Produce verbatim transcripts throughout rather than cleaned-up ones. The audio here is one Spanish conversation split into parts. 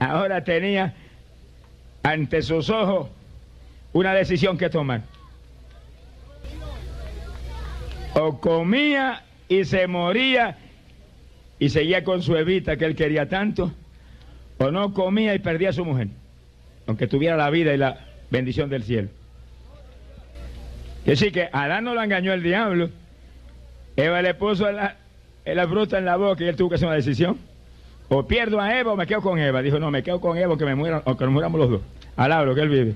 ahora tenía ante sus ojos una decisión que tomar. O comía y se moría y seguía con su Evita que él quería tanto, o no comía y perdía a su mujer, aunque tuviera la vida y la bendición del cielo. Es decir, que Adán no lo engañó el diablo. Eva le puso la, la fruta en la boca y él tuvo que hacer una decisión. O pierdo a Eva o me quedo con Eva. Dijo, no, me quedo con Eva aunque me mueran, aunque nos muramos los dos. Alaba lo que él vive.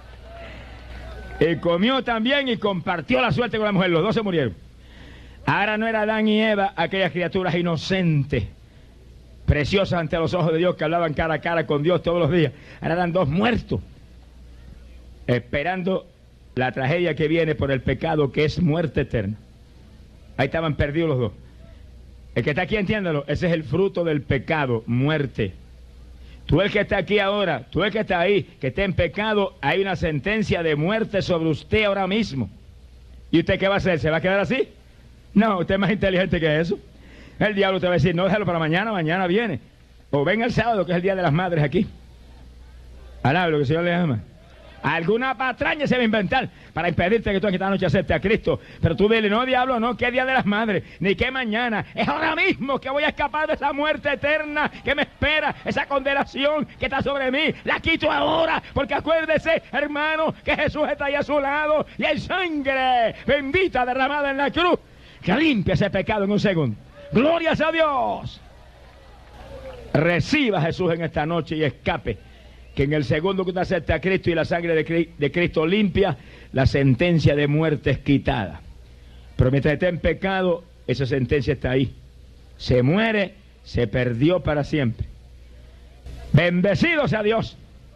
Y comió también y compartió la suerte con la mujer. Los dos se murieron. Ahora no era Adán y Eva aquellas criaturas inocentes, preciosas ante los ojos de Dios, que hablaban cara a cara con Dios todos los días. Ahora eran dos muertos, esperando la tragedia que viene por el pecado, que es muerte eterna. Ahí estaban perdidos los dos. El que está aquí, entiéndalo, ese es el fruto del pecado, muerte. Tú el que está aquí ahora, tú el que está ahí, que está en pecado, hay una sentencia de muerte sobre usted ahora mismo. ¿Y usted qué va a hacer? ¿Se va a quedar así? No, usted es más inteligente que eso. El diablo te va a decir, no, déjalo para mañana, mañana viene. O venga el sábado, que es el Día de las Madres aquí. Alaba lo que el Señor le ama. Alguna patraña se va a inventar para impedirte que tú esta noche aceptes a Cristo. Pero tú dile, no, diablo, no, qué Día de las Madres, ni qué mañana. Es ahora mismo que voy a escapar de esa muerte eterna que me espera, esa condenación que está sobre mí. La quito ahora, porque acuérdese, hermano, que Jesús está ahí a su lado y hay sangre bendita derramada en la cruz que limpia ese pecado en un segundo. ¡Glorias a Dios! Reciba a Jesús en esta noche y escape, que en el segundo que usted acepte a Cristo y la sangre de, de Cristo limpia, la sentencia de muerte es quitada. Pero mientras esté en pecado, esa sentencia está ahí. Se muere, se perdió para siempre. Bendecido sea Dios.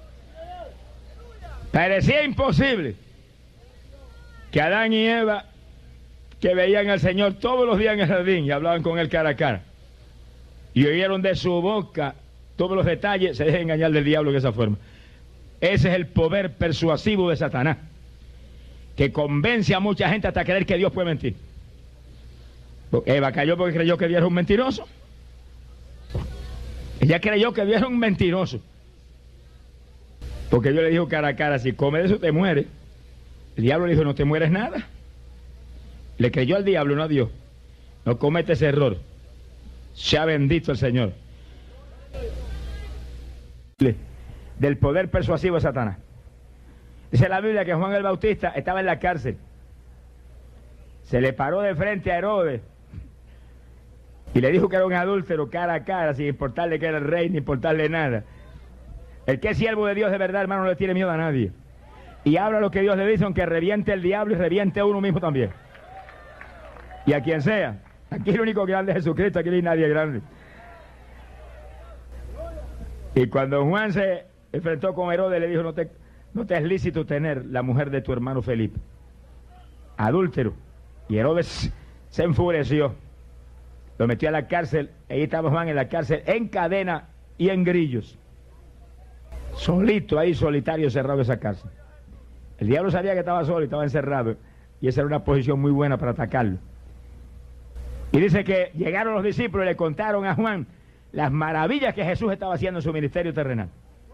Parecía imposible que Adán y Eva, que veían al Señor todos los días en el jardín y hablaban con él cara a cara, y oyeron de su boca todos los detalles, se dejen engañar del diablo de esa forma. Ese es el poder persuasivo de Satanás, que convence a mucha gente hasta creer que Dios puede mentir. Eva cayó porque creyó que Dios era un mentiroso. Ella creyó que Dios era un mentiroso, porque Dios le dijo cara a cara, si comes de eso te mueres. El diablo le dijo, no te mueres nada. Le creyó al diablo, no a Dios. No comete ese error. Sea bendito el Señor. Del poder persuasivo de Satanás. Dice la Biblia que Juan el Bautista estaba en la cárcel. Se le paró de frente a Herodes y le dijo que era un adúltero cara a cara, sin importarle que era el rey, ni importarle nada. El que es siervo de Dios de verdad, hermano, no le tiene miedo a nadie. Y habla lo que Dios le dice, aunque reviente el diablo y reviente a uno mismo también. Y a quien sea. Aquí el único grande es Jesucristo, aquí no hay nadie grande. Y cuando Juan se enfrentó con Herodes, le dijo, no te, no te es lícito tener la mujer de tu hermano Felipe. Adúltero. Y Herodes se enfureció. Lo metió a la cárcel. Ahí estaba Juan en la cárcel, en cadena y en grillos. Solito ahí, solitario, cerrado en esa cárcel. El diablo sabía que estaba solo y estaba encerrado. Y esa era una posición muy buena para atacarlo. Y dice que llegaron los discípulos y le contaron a Juan las maravillas que Jesús estaba haciendo en su ministerio terrenal.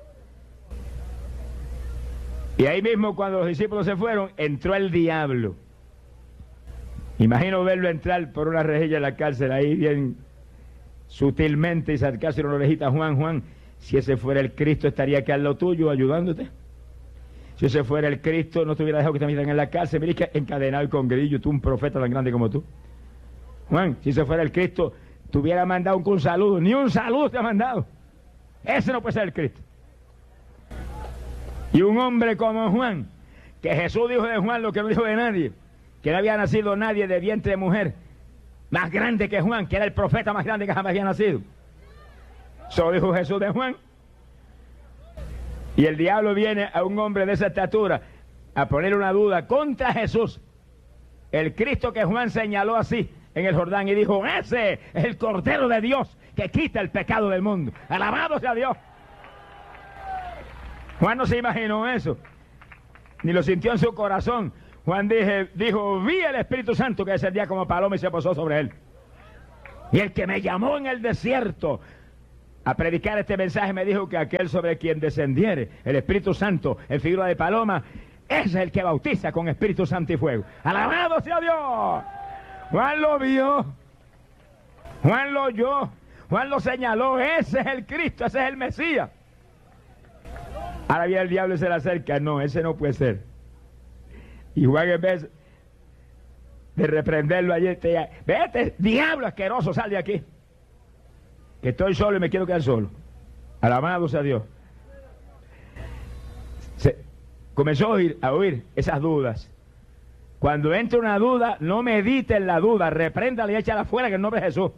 Y ahí mismo, cuando los discípulos se fueron, entró el diablo. Imagino verlo entrar por una rejilla de la cárcel, ahí bien sutilmente, y sacarse una orejita a Juan. Juan, si ese fuera el Cristo, estaría aquí al lado tuyo ayudándote. Si ese fuera el Cristo, no te hubiera dejado que te metieran en la cárcel. Mira que encadenado y con grillo, tú un profeta tan grande como tú. Juan, si ese fuera el Cristo, te hubiera mandado un, un saludo. Ni un saludo te ha mandado. Ese no puede ser el Cristo. Y un hombre como Juan, que Jesús dijo de Juan lo que no dijo de nadie, que no había nacido nadie de vientre de mujer más grande que Juan, que era el profeta más grande que jamás había nacido. Eso dijo Jesús de Juan. Y el diablo viene a un hombre de esa estatura a poner una duda contra Jesús, el Cristo que Juan señaló así en el Jordán y dijo, ese es el Cordero de Dios que quita el pecado del mundo. Alabado sea Dios. Juan no se imaginó eso, ni lo sintió en su corazón. Juan dije, dijo, vi el Espíritu Santo que descendía como paloma y se posó sobre él. Y el que me llamó en el desierto, a predicar este mensaje, me dijo que aquel sobre quien descendiere el Espíritu Santo en figura de paloma, ese es el que bautiza con Espíritu Santo y fuego. ¡Alabado sea Dios! Juan lo vio, Juan lo oyó, Juan lo señaló, ese es el Cristo, ese es el Mesías. Ahora viene el diablo y se le acerca, no, ese no puede ser. Y Juan, en vez de reprenderlo allí, te dice, vete, diablo asqueroso, sal de aquí, que estoy solo y me quiero quedar solo. Alabado sea Dios. Se comenzó a oír, a oír esas dudas. Cuando entre una duda, no medite en la duda, repréndala y échala afuera en el nombre de Jesús.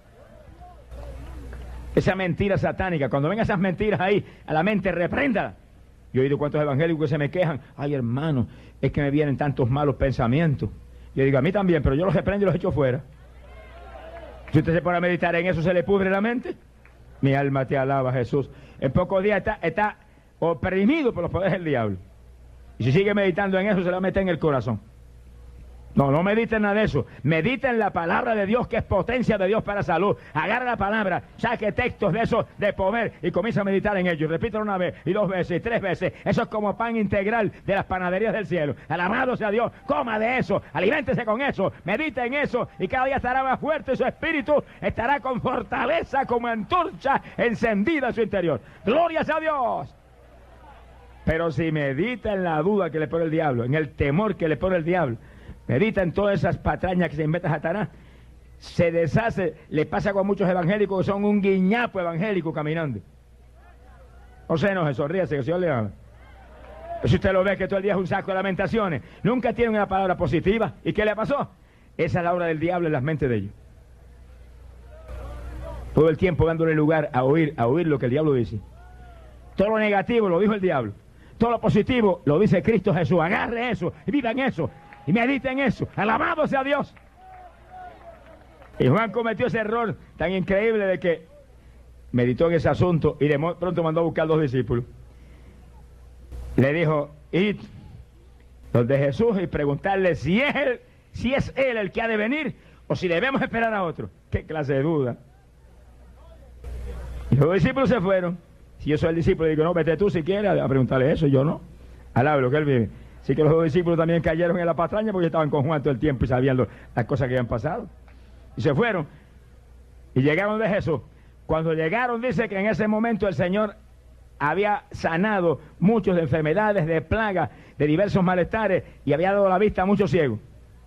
Esa mentira satánica, cuando vengan esas mentiras ahí a la mente, repréndala. Yo he oído cuántos evangélicos que se me quejan, ay hermano, es que me vienen tantos malos pensamientos. Yo digo, a mí también, pero yo los reprendo y los echo fuera. Si usted se pone a meditar en eso, ¿se le pudre la mente? Mi alma te alaba, Jesús. En pocos días está, está oprimido por los poderes del diablo. Y si sigue meditando en eso, se lo mete en el corazón. No, no mediten nada de eso. Mediten la palabra de Dios, que es potencia de Dios para salud. Agarra la palabra, saque textos de eso de poder y comienza a meditar en ellos. Repítelo una vez y dos veces y tres veces. Eso es como pan integral de las panaderías del cielo. Alabado sea Dios, coma de eso, aliméntese con eso, medite en eso y cada día estará más fuerte. Su espíritu estará con fortaleza como antorcha encendida en su interior. Gloria sea Dios. Pero si medita en la duda que le pone el diablo, en el temor que le pone el diablo, medita en todas esas patrañas que se inventa Satanás, se deshace. Le pasa con muchos evangélicos que son un guiñapo evangélico caminando. O sea, no se sonríe, que el Señor le ama. Si usted lo ve que todo el día es un saco de lamentaciones, nunca tiene una palabra positiva. ¿Y qué le pasó? Esa es la obra del diablo en las mentes de ellos. Todo el tiempo dándole lugar a oír, a oír lo que el diablo dice. Todo lo negativo lo dijo el diablo. Todo lo positivo lo dice Cristo Jesús. Agarre eso y viva en eso. Y medita en eso. Alabado sea Dios. Y Juan cometió ese error tan increíble de que meditó en ese asunto y de pronto mandó a buscar dos discípulos. Le dijo, id donde Jesús y preguntarle si es él, si es él el que ha de venir o si debemos esperar a otro. ¿Qué clase de duda? Y los discípulos se fueron. Si yo soy el discípulo, digo, no, vete tú si quieres a preguntarle eso, yo no. Alabe lo que él vive. Así que los dos discípulos también cayeron en la patraña porque estaban con Juan todo el tiempo y sabían lo, las cosas que habían pasado. Y se fueron. Y llegaron de Jesús. Cuando llegaron, dice que en ese momento el Señor había sanado muchas enfermedades, de plagas, de diversos malestares y había dado la vista a muchos ciegos.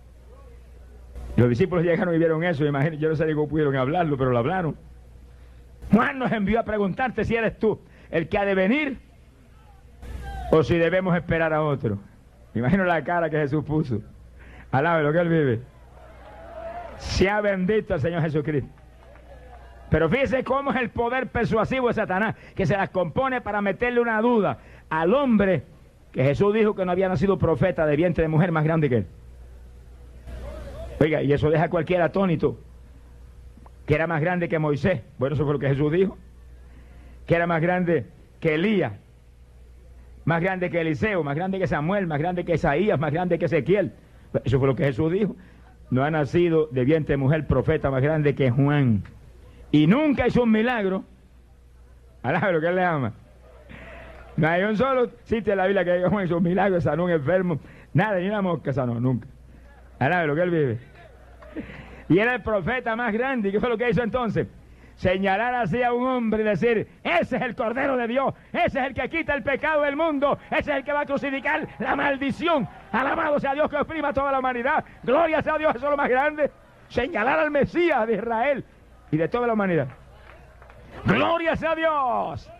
Y los discípulos llegaron y vieron eso. Imagínate, yo no sé cómo pudieron hablarlo, pero lo hablaron. Juan nos envió a preguntarte si eres tú el que ha de venir o si debemos esperar a otro. Me imagino la cara que Jesús puso. Alabe lo que él vive. Sea bendito el Señor Jesucristo. Pero fíjese cómo es el poder persuasivo de Satanás, que se las compone para meterle una duda al hombre que Jesús dijo que no había nacido profeta de vientre de mujer más grande que él. Oiga, y eso deja a cualquiera atónito. Que era más grande que Moisés. Bueno, eso fue lo que Jesús dijo. Que era más grande que Elías, más grande que Eliseo, más grande que Samuel, más grande que Isaías, más grande que Ezequiel. Eso fue lo que Jesús dijo. No ha nacido de vientre de mujer profeta más grande que Juan. Y nunca hizo un milagro. Alá, lo que él le ama. No hay un solo sitio en la Biblia que diga Juan hizo un milagro, sanó un enfermo. Nada, ni una mosca sanó, nunca. Alá, lo que él vive. Y era el profeta más grande. ¿Y qué fue lo que hizo entonces? Señalar así a un hombre y decir, ese es el Cordero de Dios, ese es el que quita el pecado del mundo, ese es el que va a crucificar la maldición. Alabado sea Dios que oprima a toda la humanidad. Gloria sea Dios, eso es lo más grande. Señalar al Mesías de Israel y de toda la humanidad. Gloria sea Dios.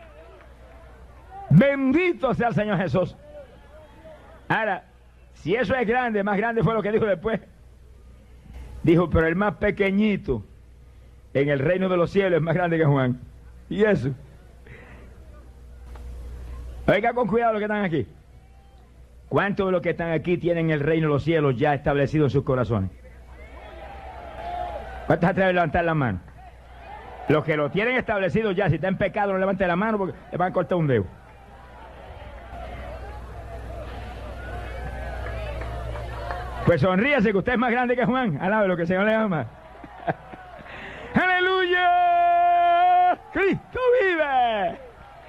Bendito sea el Señor Jesús. Ahora, si eso es grande, más grande fue lo que dijo después. Dijo, pero el más pequeñito en el reino de los cielos es más grande que Juan. ¿Y eso? Oiga con cuidado los que están aquí. ¿Cuántos de los que están aquí tienen el reino de los cielos ya establecido en sus corazones? ¿Cuántos se atreven a levantar la mano? Los que lo tienen establecido ya, si está en pecado, no levante la mano porque le van a cortar un dedo. Pues sonríase que usted es más grande que Juan. Alabe lo que el Señor le ama. ¡Aleluya! Cristo vive.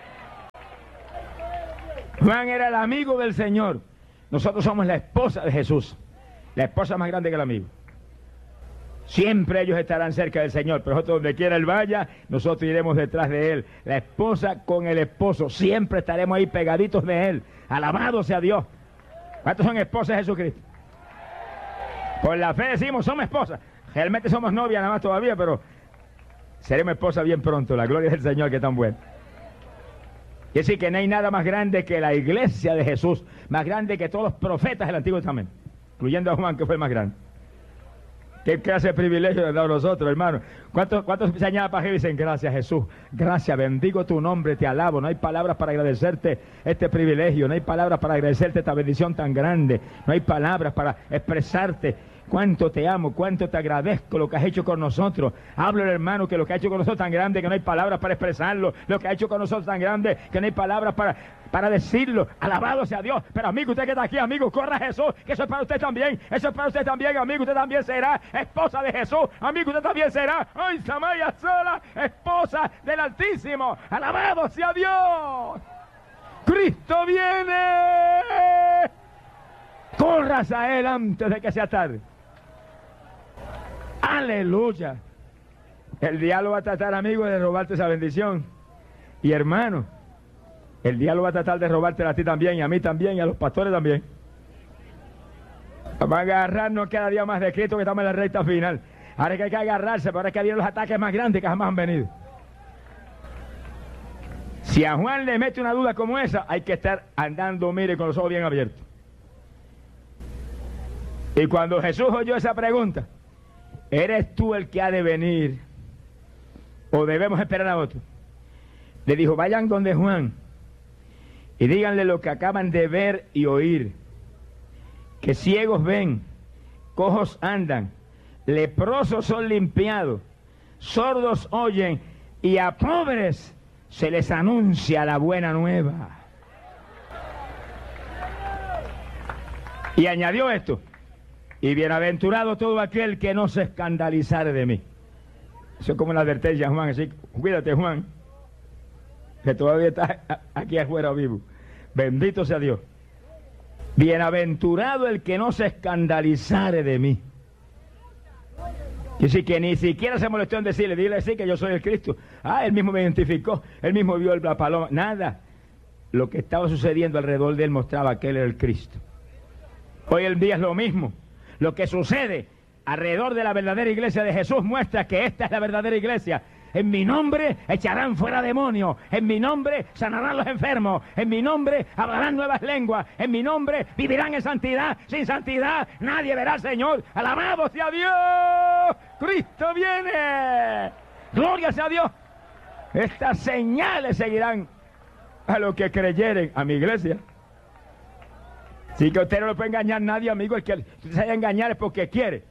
Juan era el amigo del Señor. Nosotros somos la esposa de Jesús. La esposa más grande que el amigo. Siempre ellos estarán cerca del Señor, pero nosotros donde quiera Él vaya, nosotros iremos detrás de Él. La esposa con el esposo, siempre estaremos ahí pegaditos de Él. Alabado sea Dios. ¿Cuántos son esposas de Jesucristo? Por la fe decimos, somos esposas. Realmente somos novias nada más todavía, pero seremos esposas bien pronto. La gloria del Señor que es tan buena. Y decir que no hay nada más grande que la iglesia de Jesús, más grande que todos los profetas del Antiguo Testamento, incluyendo a Juan, que fue el más grande. ¿Qué clase de privilegio nos dado nosotros, hermano? ¿Cuántos, cuántos se añadan para que dicen, gracias Jesús, gracias, bendigo tu nombre, te alabo? No hay palabras para agradecerte este privilegio, no hay palabras para agradecerte esta bendición tan grande, no hay palabras para expresarte cuánto te amo, cuánto te agradezco lo que has hecho con nosotros. Hablo el hermano que lo que ha hecho con nosotros tan grande que no hay palabras para expresarlo, lo que ha hecho con nosotros tan grande que no hay palabras para, para decirlo. Alabado sea Dios. Pero amigo, usted que está aquí, amigo, corra a Jesús, que eso es para usted también, eso es para usted también, amigo, usted también será esposa de Jesús, amigo, usted también será, ay, Samaya sola, esposa del Altísimo. Alabado sea Dios. Cristo viene. Corras a Él antes de que sea tarde. Aleluya. El diablo va a tratar, amigo, de robarte esa bendición. Y hermano, el diablo va a tratar de robártela a ti también, y a mí también, y a los pastores también. Vamos a agarrarnos cada día más de Cristo, que estamos en la recta final. Ahora que hay que agarrarse, pero ahora es que vienen los ataques más grandes que jamás han venido. Si a Juan le mete una duda como esa, hay que estar andando, mire, con los ojos bien abiertos. Y cuando Jesús oyó esa pregunta, ¿eres tú el que ha de venir o debemos esperar a otro? Le dijo, vayan donde Juan y díganle lo que acaban de ver y oír, que ciegos ven, cojos andan, leprosos son limpiados, sordos oyen y a pobres se les anuncia la buena nueva. Y añadió esto, y bienaventurado todo aquel que no se escandalizare de mí. Eso es como una advertencia, Juan, así, cuídate, Juan, que todavía está aquí afuera vivo. Bendito sea Dios. Bienaventurado el que no se escandalizare de mí. Y sí, que ni siquiera se molestó en decirle, dile sí que yo soy el Cristo. Ah, él mismo me identificó, él mismo vio la paloma. Nada. Lo que estaba sucediendo alrededor de él mostraba que él era el Cristo. Hoy el día es lo mismo. Lo que sucede alrededor de la verdadera iglesia de Jesús muestra que esta es la verdadera iglesia. En mi nombre echarán fuera demonios, en mi nombre sanarán los enfermos, en mi nombre hablarán nuevas lenguas, en mi nombre vivirán en santidad. Sin santidad nadie verá al Señor. Alabado sea Dios. Cristo viene. Gloria sea Dios. Estas señales seguirán a los que creyeren, a mi iglesia. Así que usted no le puede engañar a nadie, amigo. El que usted se haya engañar es porque quiere.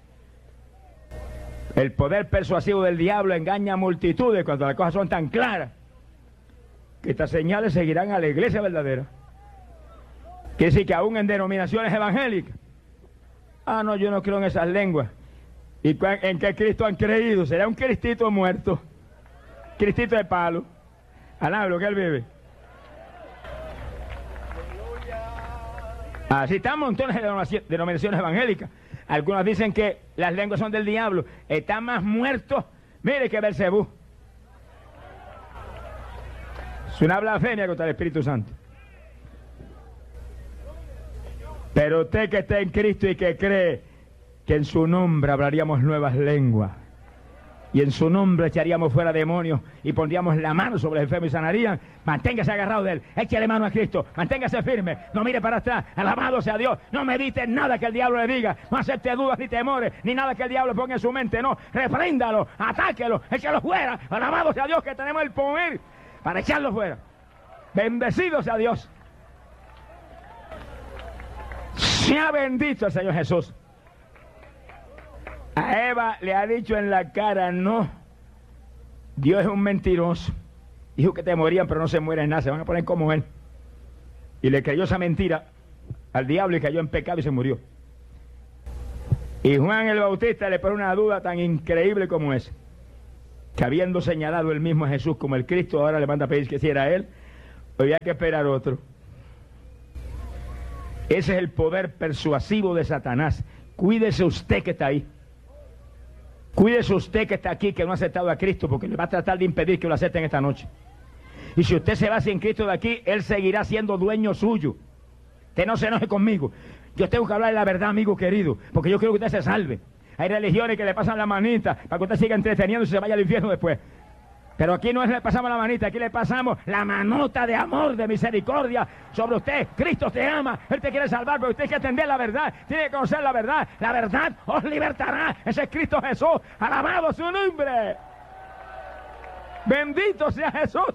El poder persuasivo del diablo engaña a multitudes cuando las cosas son tan claras que estas señales seguirán a la iglesia verdadera. Quiere decir que aún en denominaciones evangélicas, ah, no, yo no creo en esas lenguas. ¿Y en qué Cristo han creído? ¿Será un cristito muerto? Cristito de palo. Alaba lo que él vive. Así están montones de denominaciones evangélicas. Algunos dicen que las lenguas son del diablo. Están más muertos, mire, que Belcebú. Es una blasfemia contra el Espíritu Santo. Pero usted que está en Cristo y que cree que en su nombre hablaríamos nuevas lenguas, y en su nombre echaríamos fuera demonios y pondríamos la mano sobre el enfermo y sanarían, manténgase agarrado de él, échale mano a Cristo, manténgase firme, no mire para atrás, alabado sea Dios, no medite en nada que el diablo le diga, no acepte dudas ni temores, ni nada que el diablo ponga en su mente, no, repréndalo, atáquelo, échalo fuera, alabado sea Dios que tenemos el poder para echarlo fuera. Bendecido sea Dios. Sea bendito el Señor Jesús. A Eva le ha dicho en la cara, no, Dios es un mentiroso. Dijo que te morían, pero no se mueren nada, se van a poner como él. Y le creyó esa mentira al diablo y cayó en pecado y se murió. Y Juan el Bautista le pone una duda tan increíble como esa. que habiendo señalado él mismo a Jesús como el Cristo, ahora le manda a pedir que si era él, había que esperar otro. Ese es el poder persuasivo de Satanás. Cuídese usted que está ahí. Cuídese usted que está aquí, que no ha aceptado a Cristo, porque le va a tratar de impedir que lo acepten esta noche. Y si usted se va sin Cristo de aquí, Él seguirá siendo dueño suyo. Usted no se enoje conmigo. Yo tengo que hablar de la verdad, amigo querido, porque yo quiero que usted se salve. Hay religiones que le pasan la manita para que usted siga entreteniendo y se vaya al infierno después. Pero aquí no es le pasamos la manita, aquí le pasamos la manota de amor, de misericordia sobre usted. Cristo te ama, Él te quiere salvar, pero usted tiene que atender la verdad, tiene que conocer la verdad. La verdad os libertará. Ese es Cristo Jesús. Alabado su nombre. Bendito sea Jesús.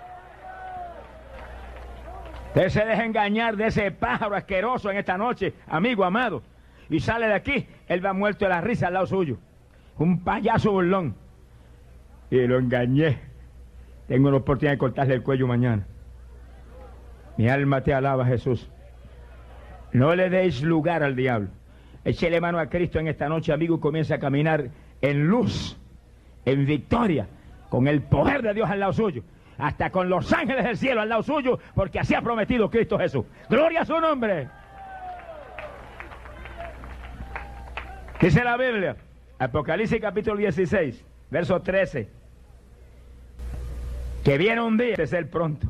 Usted se deja engañar de ese pájaro asqueroso en esta noche, amigo amado. Y sale de aquí, él va muerto de la risa al lado suyo. Un payaso burlón. Y lo engañé. Tengo la oportunidad de cortarle el cuello mañana. Mi alma te alaba, Jesús. No le deis lugar al diablo. Échele mano a Cristo en esta noche, amigo, y comienza a caminar en luz, en victoria, con el poder de Dios al lado suyo. Hasta con los ángeles del cielo al lado suyo, porque así ha prometido Cristo Jesús. ¡Gloria a su nombre! Dice la Biblia, Apocalipsis capítulo dieciséis, verso trece, que viene un día de ser pronto.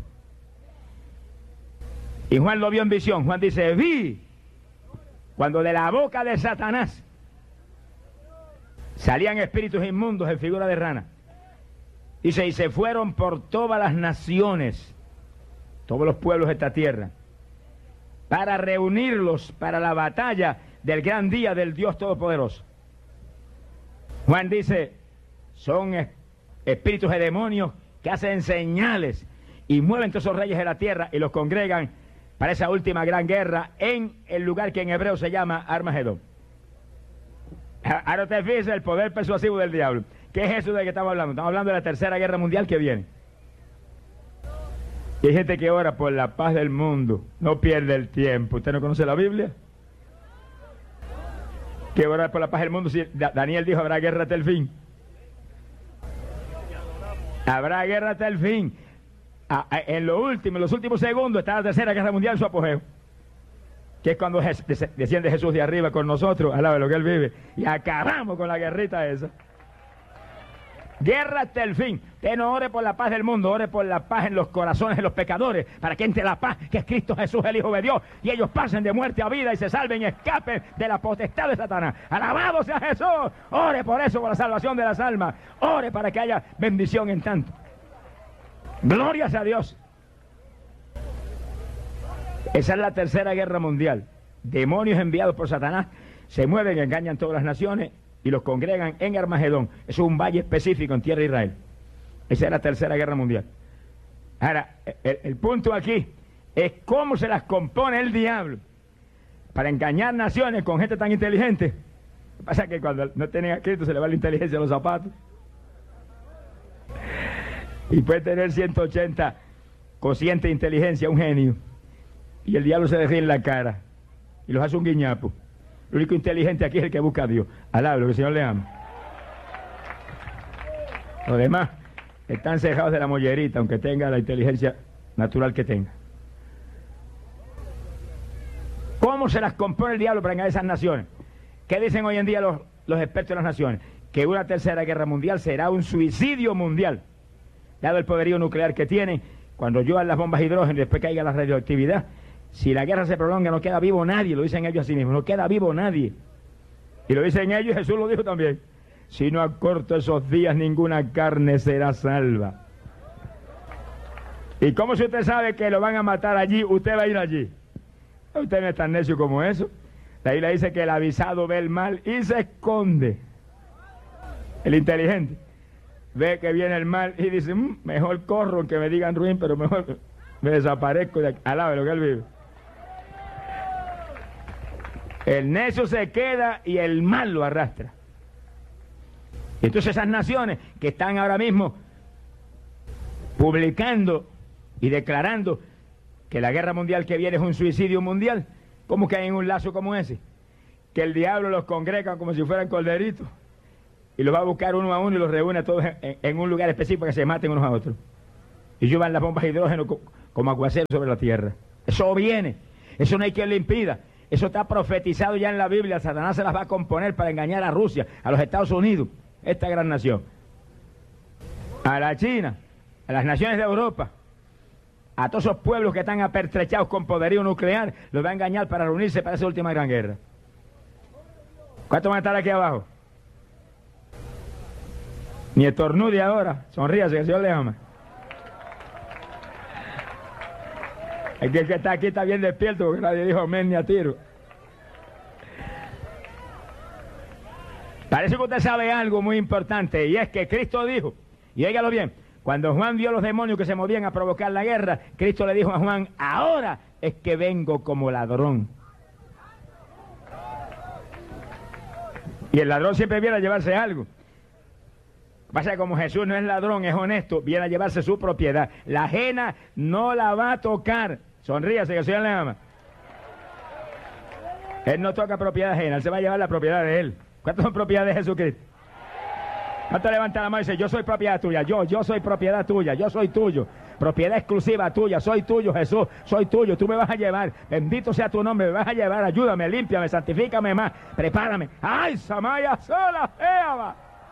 Y Juan lo vio en visión. Juan dice, vi cuando de la boca de Satanás salían espíritus inmundos en figura de rana. Dice, y se fueron por todas las naciones, todos los pueblos de esta tierra, para reunirlos para la batalla del gran día del Dios Todopoderoso. Juan dice, son espíritus de demonios que hacen señales y mueven todos esos reyes de la tierra y los congregan para esa última gran guerra en el lugar que en hebreo se llama Armagedón. Ahora te fijas el poder persuasivo del diablo. ¿Qué es eso de que estamos hablando? Estamos hablando de la tercera guerra mundial que viene. Y hay gente que ora por la paz del mundo. No pierde el tiempo. ¿Usted no conoce la Biblia? Que orar por la paz del mundo. Si Daniel dijo, habrá guerra hasta el fin. Habrá guerra hasta el fin. A, a, en lo último, en los últimos segundos está la tercera guerra mundial en su apogeo. Que es cuando desciende Jesús de arriba con nosotros, al lado de lo que Él vive. Y acabamos con la guerrita esa. Guerra hasta el fin. Usted no ore por la paz del mundo, ore por la paz en los corazones de los pecadores, para que entre la paz, que es Cristo Jesús, el Hijo de Dios, y ellos pasen de muerte a vida y se salven y escapen de la potestad de Satanás. Alabado sea Jesús. Ore por eso, por la salvación de las almas. Ore para que haya bendición en tanto. Glorias a Dios. Esa es la tercera guerra mundial. Demonios enviados por Satanás se mueven y engañan todas las naciones y los congregan en Armagedón. Eso es un valle específico en tierra de Israel. Esa es la tercera guerra mundial. Ahora, el, el punto aquí es cómo se las compone el diablo para engañar naciones con gente tan inteligente. Lo que pasa es que cuando no tienen a Cristo se le va la inteligencia a los zapatos. Y puede tener ciento ochenta cociente de inteligencia, un genio. Y el diablo se le ríe en la cara y los hace un guiñapo. Lo único inteligente aquí es el que busca a Dios. Alablo, que el Señor le ama. Los demás están cejados de la mollerita, aunque tenga la inteligencia natural que tenga. ¿Cómo se las compone el diablo para engañar esas naciones? ¿Qué dicen hoy en día los, los expertos de las naciones? Que una tercera guerra mundial será un suicidio mundial. Dado el poderío nuclear que tienen, cuando lluevan las bombas de hidrógeno y después caiga la radioactividad, si la guerra se prolonga no queda vivo nadie, lo dicen ellos a sí mismos, no queda vivo nadie. Y lo dicen ellos y Jesús lo dijo también. Si no acorto esos días, ninguna carne será salva. ¿Y cómo si usted sabe que lo van a matar allí, usted va a ir allí? Usted no es tan necio como eso. La Biblia dice que el avisado ve el mal y se esconde. El inteligente ve que viene el mal y dice, mmm, mejor corro que me digan ruin, pero mejor me desaparezco de aquí, al lado de lo que él vive. El necio se queda y el mal lo arrastra. Y entonces esas naciones que están ahora mismo publicando y declarando que la guerra mundial que viene es un suicidio mundial, ¿cómo caen en un lazo como ese? Que el diablo los congrega como si fueran corderitos y los va a buscar uno a uno y los reúne a todos en, en un lugar específico para que se maten unos a otros. Y llevan las bombas de hidrógeno como, como aguacero sobre la tierra. Eso viene, eso no hay quien lo impida. Eso está profetizado ya en la Biblia. Satanás se las va a componer para engañar a Rusia, a los Estados Unidos, esta gran nación, a la China, a las naciones de Europa, a todos esos pueblos que están apertrechados con poderío nuclear, los va a engañar para reunirse para esa última gran guerra. ¿Cuántos van a estar aquí abajo? Ni estornude ahora, sonríase, que el Señor le ama. Es que el que está aquí está bien despierto porque nadie dijo amén ni a tiro. Parece que usted sabe algo muy importante, y es que Cristo dijo, y óigalo bien, cuando Juan vio los demonios que se movían a provocar la guerra, Cristo le dijo a Juan, ahora es que vengo como ladrón. Y el ladrón siempre viene a llevarse algo. Pasa que como Jesús no es ladrón, es honesto, viene a llevarse su propiedad. La ajena no la va a tocar. Sonríase, que el Señor le ama. Él no toca propiedad ajena, Él se va a llevar la propiedad de Él. ¿Cuántos son propiedades de Jesucristo? ¿Cuántos levantan la mano y dicen, yo soy propiedad tuya? Yo, yo soy propiedad tuya, yo soy tuyo. Propiedad exclusiva tuya, soy tuyo, Jesús, soy tuyo, tú me vas a llevar. Bendito sea tu nombre, me vas a llevar, ayúdame, límpiame, santifícame más, prepárame. ¡Ay, Samaya sola, Eva!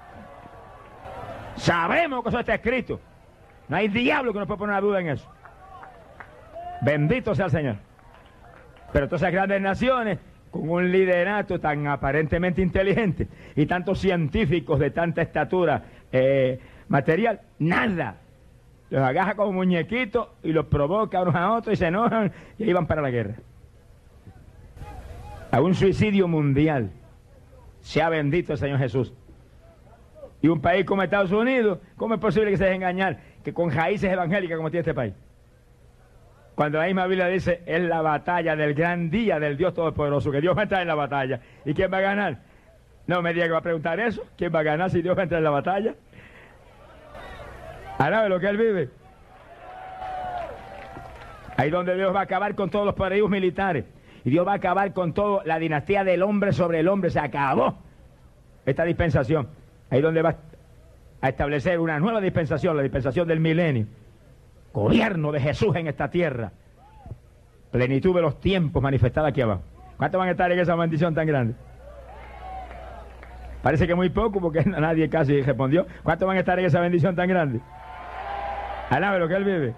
Sabemos que eso está escrito. No hay diablo que nos pueda poner una duda en eso. Bendito sea el Señor. Pero todas esas grandes naciones, con un liderato tan aparentemente inteligente y tantos científicos de tanta estatura eh, material, nada. Los agaja como muñequitos y los provoca unos a otros y se enojan y ahí van para la guerra. A un suicidio mundial. Sea bendito el Señor Jesús. Y un país como Estados Unidos, ¿cómo es posible que se deje engañar? Que con raíces evangélicas como tiene este país. Cuando la misma Biblia dice, es la batalla del gran día del Dios Todopoderoso, que Dios va a entrar en la batalla. ¿Y quién va a ganar? No me diga que va a preguntar eso. ¿Quién va a ganar si Dios va a entrar en la batalla? ¿Alabe lo que Él vive? Ahí donde Dios va a acabar con todos los poderíos militares. Y Dios va a acabar con toda la dinastía del hombre sobre el hombre. Se acabó esta dispensación. Ahí donde va a establecer una nueva dispensación, la dispensación del milenio. Gobierno de Jesús en esta tierra. Plenitud de los tiempos manifestada aquí abajo. ¿Cuántos van a estar en esa bendición tan grande? Parece que muy poco porque nadie casi respondió. ¿Cuántos van a estar en esa bendición tan grande? Alabe lo que Él vive.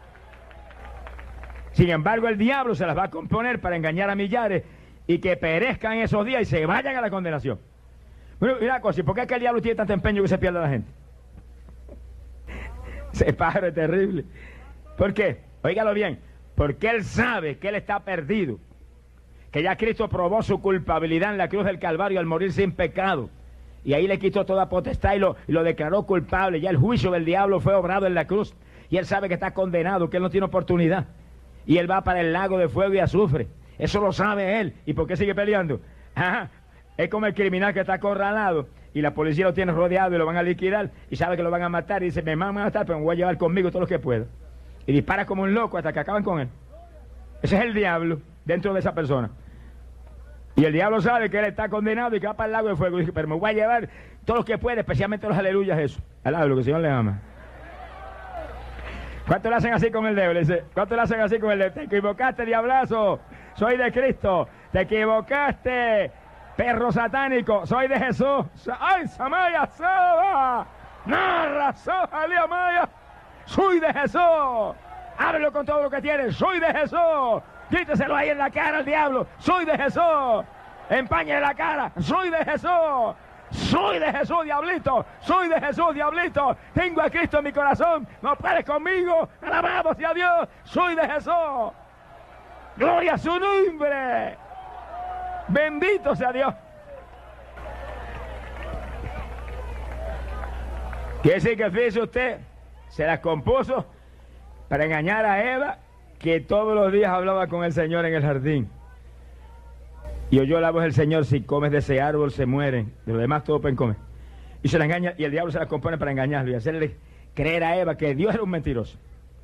Sin embargo, el diablo se las va a componer para engañar a millares y que perezcan esos días y se vayan a la condenación. Bueno, mira cosa, ¿y por qué es que el diablo tiene tanto empeño que se pierda la gente? Ese pájaro es terrible. ¿Por qué? Óigalo bien. Porque él sabe que él está perdido. Que ya Cristo probó su culpabilidad en la cruz del Calvario al morir sin pecado. Y ahí le quitó toda potestad y lo, y lo declaró culpable. Ya el juicio del diablo fue obrado en la cruz. Y él sabe que está condenado, que él no tiene oportunidad. Y él va para el lago de fuego y azufre. Eso lo sabe él. ¿Y por qué sigue peleando? Ajá. Es como el criminal que está acorralado y la policía lo tiene rodeado y lo van a liquidar y sabe que lo van a matar y dice, me van a matar, pero me voy a llevar conmigo todo lo que pueda. Y dispara como un loco hasta que acaban con él. Ese es el diablo dentro de esa persona. Y el diablo sabe que él está condenado y que va para el lago de fuego. Y dice, pero me voy a llevar todo lo que pueda, especialmente los aleluyas, eso. Alaba lo que el Señor le ama. ¿Cuánto le hacen así con el dedo? Le dice, ¿cuánto le hacen así con el dedo? Te equivocaste, diablazo. Soy de Cristo. Te equivocaste, perro satánico. Soy de Jesús. ¡Ay, Samaya, Saba! ¡Narra, Soja, Maya! Soy de Jesús. Háblelo con todo lo que tienes. Soy de Jesús. Quíteselo ahí en la cara al diablo. Soy de Jesús. Empañe la cara. Soy de Jesús. Soy de Jesús, diablito. Soy de Jesús, diablito. Tengo a Cristo en mi corazón. No puedes conmigo. Alabado sea Dios. Soy de Jesús. Gloria a su nombre. Bendito sea Dios. Quiere decir que, fíjese usted, se las compuso para engañar a Eva, que todos los días hablaba con el Señor en el jardín. Y oyó la voz del Señor, si comes de ese árbol se mueren, de lo demás todo pueden comer. Y se la engaña, y el diablo se las compone para engañarlo y hacerle creer a Eva que Dios era un mentiroso.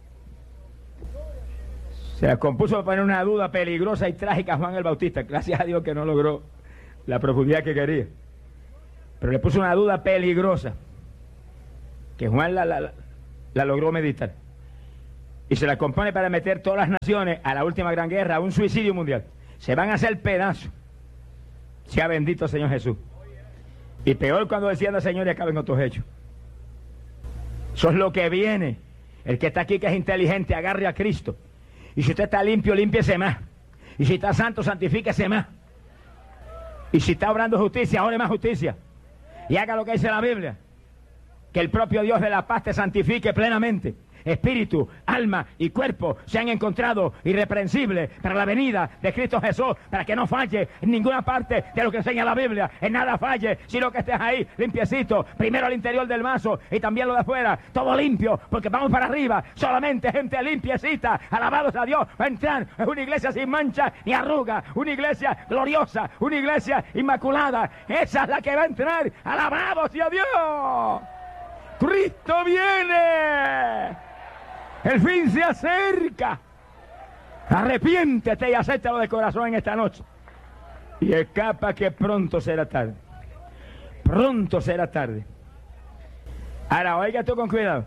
Se las compuso para poner una duda peligrosa y trágica a Juan el Bautista. Gracias a Dios que no logró la profundidad que quería. Pero le puso una duda peligrosa, que Juan la, la, la logró meditar. Y se la compone para meter todas las naciones a la última gran guerra, a un suicidio mundial. Se van a hacer pedazos. Sea bendito el Señor Jesús. Y peor cuando descienda el Señor y acaben otros hechos. Eso es lo que viene. El que está aquí que es inteligente, agarre a Cristo. Y si usted está limpio, límpiese más. Y si está santo, santifíquese más. Y si está obrando justicia, ore más justicia. Y haga lo que dice la Biblia. Que el propio Dios de la paz te santifique plenamente. Espíritu, alma y cuerpo se han encontrado irreprensibles para la venida de Cristo Jesús, para que no falle en ninguna parte de lo que enseña la Biblia, en nada falle, sino que estés ahí limpiecito, primero al interior del vaso y también lo de afuera, todo limpio, porque vamos para arriba, solamente gente limpiecita, alabados a Dios, va a entrar en una iglesia sin mancha ni arruga, una iglesia gloriosa, una iglesia inmaculada, esa es la que va a entrar, alabados a Dios. Cristo viene. El fin se acerca. Arrepiéntete y acéptalo de corazón en esta noche. Y escapa que pronto será tarde. Pronto será tarde. Ahora, oiga tú con cuidado.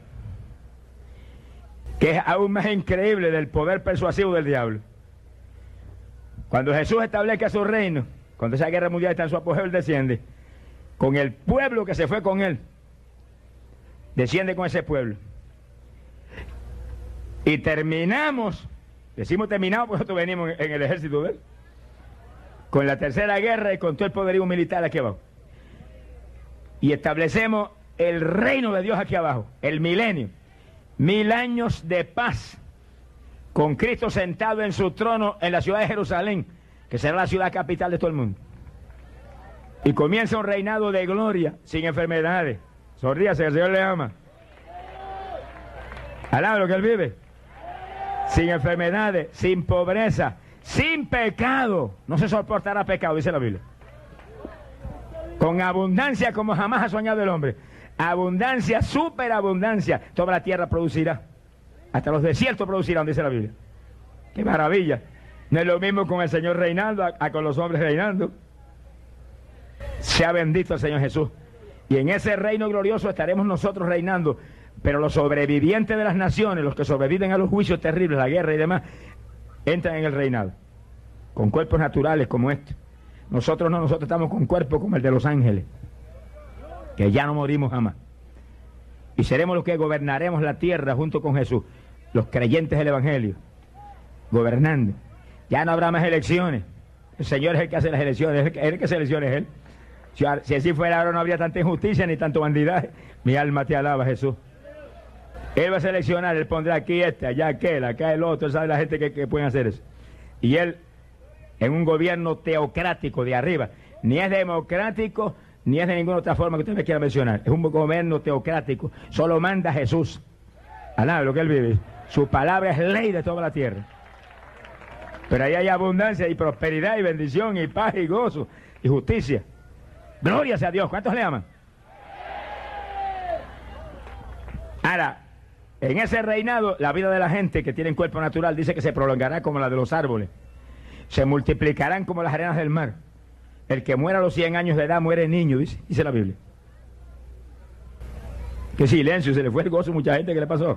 Que es aún más increíble del poder persuasivo del diablo. Cuando Jesús establezca su reino, cuando esa guerra mundial está en su apogeo, él desciende. Con el pueblo que se fue con él. Desciende con ese pueblo. Y terminamos, decimos terminamos porque nosotros venimos en el ejército de él, con la tercera guerra y con todo el poderío militar aquí abajo. Y establecemos el reino de Dios aquí abajo, el milenio, mil años de paz, con Cristo sentado en su trono en la ciudad de Jerusalén, que será la ciudad capital de todo el mundo. Y comienza un reinado de gloria, sin enfermedades. Sonríase, el Señor le ama. Alaba lo que Él vive. Sin enfermedades, sin pobreza, sin pecado. No se soportará pecado, dice la Biblia. Con abundancia como jamás ha soñado el hombre. Abundancia, superabundancia. Toda la tierra producirá. Hasta los desiertos producirán, dice la Biblia. ¡Qué maravilla! No es lo mismo con el Señor reinando a, a con los hombres reinando. Sea bendito el Señor Jesús. Y en ese reino glorioso estaremos nosotros reinando. Pero los sobrevivientes de las naciones, los que sobreviven a los juicios terribles, la guerra y demás, entran en el reinado, con cuerpos naturales como este. Nosotros no, nosotros estamos con cuerpos como el de los ángeles, que ya no morimos jamás. Y seremos los que gobernaremos la tierra junto con Jesús, los creyentes del Evangelio, gobernando. Ya no habrá más elecciones. El Señor es el que hace las elecciones, es el que selecciona es Él. Si, si así fuera ahora no habría tanta injusticia ni tanto bandidaje. Mi alma te alaba, Jesús. Él va a seleccionar, Él pondrá aquí este, allá aquel, acá el otro, sabe la gente que, que pueden hacer eso. Y Él, en un gobierno teocrático de arriba, ni es democrático, ni es de ninguna otra forma que usted me quiera mencionar. Es un gobierno teocrático, solo manda Jesús. Alaba lo que Él vive. Su palabra es ley de toda la tierra. Pero ahí hay abundancia y prosperidad y bendición y paz y gozo y justicia. Gloria sea a Dios. ¿Cuántos le aman? Ahora, en ese reinado, la vida de la gente que tiene cuerpo natural dice que se prolongará como la de los árboles. Se multiplicarán como las arenas del mar. El que muera a los cien años de edad muere niño, dice, dice la Biblia. Qué silencio, se le fue el gozo a mucha gente. ¿Qué le pasó?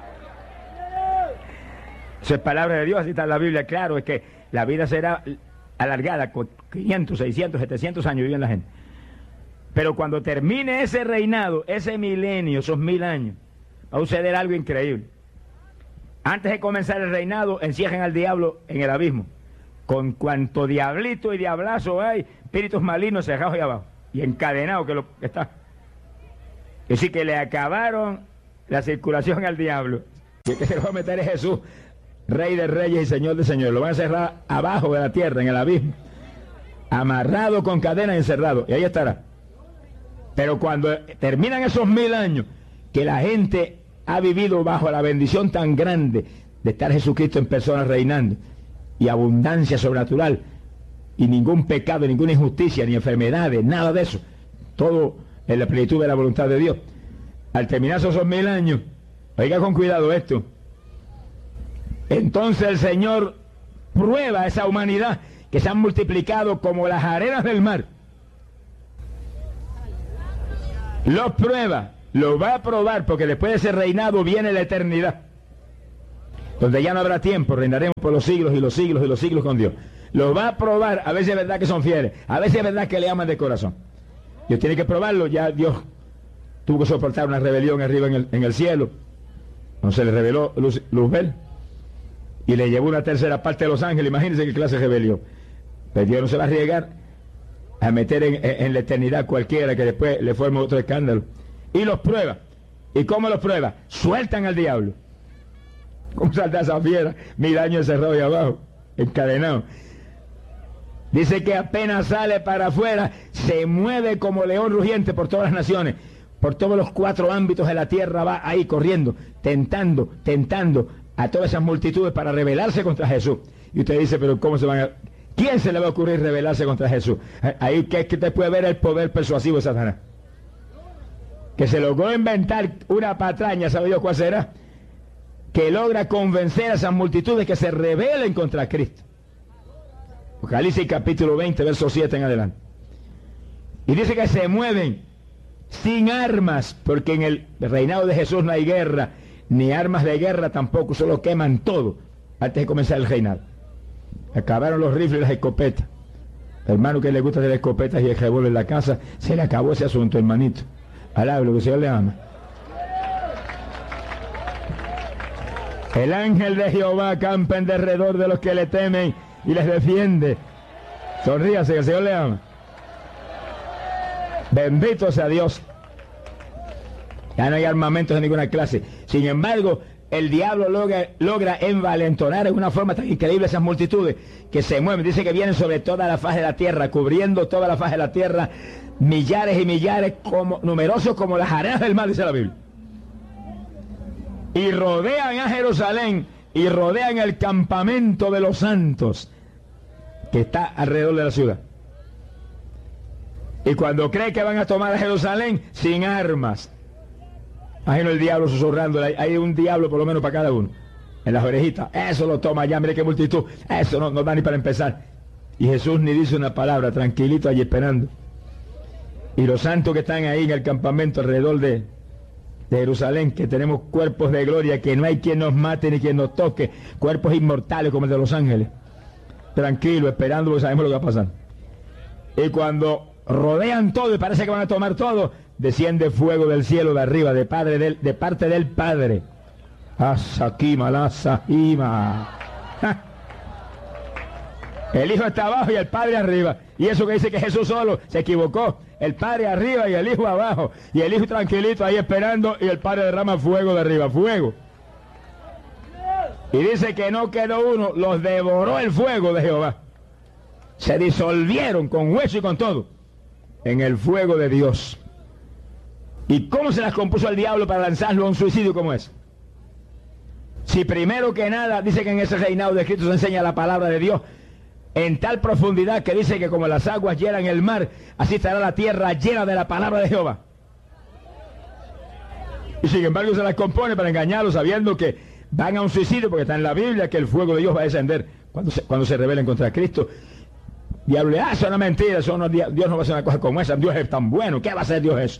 Eso es palabra de Dios, así está en la Biblia. Claro, es que la vida será alargada, con quinientos, seiscientos, setecientos años viven la gente. Pero cuando termine ese reinado, ese milenio, esos mil años, va a suceder algo increíble. Antes de comenzar el reinado, encierran al diablo en el abismo. Con cuanto diablito y diablazo hay, espíritus malignos cerrados ahí abajo. Y encadenados que lo que está. Es decir, que le acabaron la circulación al diablo. Y el que se lo va a meter es Jesús, Rey de reyes y Señor de señores. Lo van a cerrar abajo de la tierra, en el abismo. Amarrado con cadenas y encerrado. Y ahí estará. Pero cuando terminan esos mil años, que la gente ha vivido bajo la bendición tan grande de estar Jesucristo en persona reinando, y abundancia sobrenatural, y ningún pecado, ninguna injusticia, ni enfermedades, nada de eso, todo en la plenitud de la voluntad de Dios. Al terminar esos mil años, oiga con cuidado esto, entonces el Señor prueba a esa humanidad que se han multiplicado como las arenas del mar. Los prueba, los va a probar, porque después de ese reinado viene la eternidad, donde ya no habrá tiempo, reinaremos por los siglos y los siglos y los siglos con Dios. Los va a probar, a veces es verdad que son fieles, a veces es verdad que le aman de corazón. Dios tiene que probarlo. Ya Dios tuvo que soportar una rebelión arriba en el, en el cielo, cuando se le reveló Luz, Luzbel, y le llevó una tercera parte de los ángeles. Imagínense qué clase de rebelión. Pero Dios no se va a arriesgar a meter en, en la eternidad cualquiera que después le forme otro escándalo. Y los prueba. ¿Y cómo los prueba? Sueltan al diablo. ¿Cómo salta esa fiera? Mil años encerrado ahí abajo, encadenado. Dice que apenas sale para afuera, se mueve como león rugiente por todas las naciones, por todos los cuatro ámbitos de la tierra, va ahí corriendo, tentando, tentando a todas esas multitudes para rebelarse contra Jesús. Y usted dice, pero ¿cómo se van a...? ¿Quién se le va a ocurrir rebelarse contra Jesús? Ahí que, que te puede ver el poder persuasivo de Satanás, que se logró inventar una patraña, ¿sabe Dios cuál será? Que logra convencer a esas multitudes que se rebelen contra Cristo. Apocalipsis capítulo veinte, verso siete en adelante. Y dice que se mueven sin armas, porque en el reinado de Jesús no hay guerra, ni armas de guerra tampoco, solo queman todo antes de comenzar el reinado. Acabaron los rifles y las escopetas. Hermano que le gusta de las escopetas y el revólver en la casa, se le acabó ese asunto, hermanito. Alabe lo que el Señor le ama. El ángel de Jehová acampa en derredor de los que le temen y les defiende. Sonríase, que el Señor le ama. Bendito sea Dios. Ya no hay armamentos de ninguna clase. Sin embargo, el diablo logra, logra envalentonar en una forma tan increíble esas multitudes que se mueven. Dice que vienen sobre toda la faz de la tierra, cubriendo toda la faz de la tierra, millares y millares, como, numerosos como las arenas del mar, dice la Biblia. Y rodean a Jerusalén, y rodean el campamento de los santos, que está alrededor de la ciudad. Y cuando cree que van a tomar a Jerusalén, sin armas. Imagino el diablo susurrando, hay un diablo por lo menos para cada uno, en las orejitas. Eso lo toma ya, mire qué multitud, eso no, no da ni para empezar. Y Jesús ni dice una palabra, tranquilito allí esperando. Y los santos que están ahí en el campamento alrededor de, de Jerusalén, que tenemos cuerpos de gloria, que no hay quien nos mate ni quien nos toque, cuerpos inmortales como el de los ángeles, tranquilo, esperando, porque sabemos lo que va a pasar. Y cuando rodean todo y parece que van a tomar todo, desciende fuego del cielo de arriba, de, padre del, de parte del Padre. Asakima, la Sahima. El Hijo está abajo y el Padre arriba. Y eso que dice que Jesús solo se equivocó. El Padre arriba y el Hijo abajo. Y el Hijo tranquilito ahí esperando y el Padre derrama fuego de arriba, fuego. Y dice que no quedó uno, los devoró el fuego de Jehová. Se disolvieron con hueso y con todo en el fuego de Dios. ¿Y cómo se las compuso el diablo para lanzarlo a un suicidio como ese? Si primero que nada dice que en ese reinado de Cristo se enseña la palabra de Dios en tal profundidad que dice que como las aguas llenan el mar, así estará la tierra llena de la palabra de Jehová. Y sin embargo se las compone para engañarlos, sabiendo que van a un suicidio, porque está en la Biblia que el fuego de Dios va a descender cuando se, cuando se rebelen contra Cristo. Diablo le hace una mentira, eso no, Dios no va a hacer una cosa como esa, Dios es tan bueno, ¿qué va a hacer Dios eso?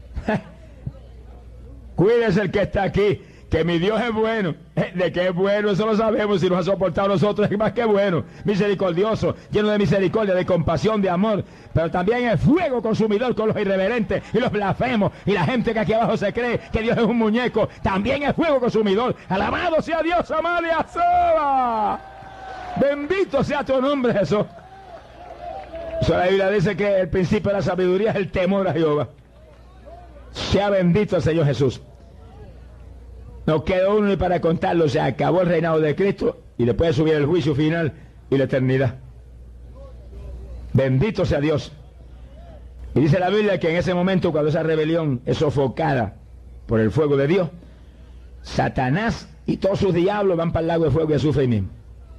Cuídese el que está aquí, que mi Dios es bueno. De que es bueno, eso lo sabemos, si nos ha soportado a nosotros, es más que bueno, misericordioso, lleno de misericordia, de compasión, de amor, pero también es fuego consumidor con los irreverentes y los blasfemos, y la gente que aquí abajo se cree que Dios es un muñeco, también es fuego consumidor. Alabado sea Dios, amado y asoba. Bendito sea tu nombre, Jesús. Eso la Biblia dice que el principio de la sabiduría es el temor a Jehová. Sea bendito el Señor Jesús. No quedó uno ni para contarlo, se acabó el reinado de Cristo y después subir el juicio final y la eternidad. Bendito sea Dios. Y dice la Biblia que en ese momento, cuando esa rebelión es sofocada por el fuego de Dios, Satanás y todos sus diablos van para el lago de fuego y azufre ahí mismo.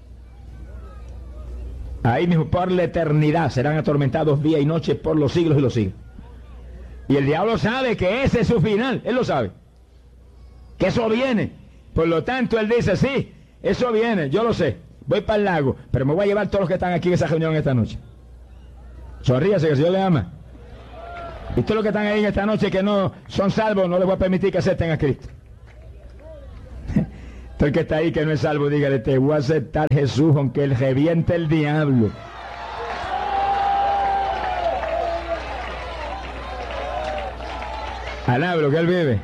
Ahí mismo por la eternidad serán atormentados día y noche por los siglos y los siglos. Y el diablo sabe que ese es su final, él lo sabe, que eso viene. Por lo tanto, él dice, sí, eso viene, yo lo sé, voy para el lago, pero me voy a llevar todos los que están aquí en esa reunión esta noche. Sonríase, que el Señor le ama. Y todos los que están ahí en esta noche que no son salvos, no les voy a permitir que acepten a Cristo. Todo el que está ahí que no es salvo, dígale, te voy a aceptar Jesús aunque él reviente el diablo. Alabe lo que él vive.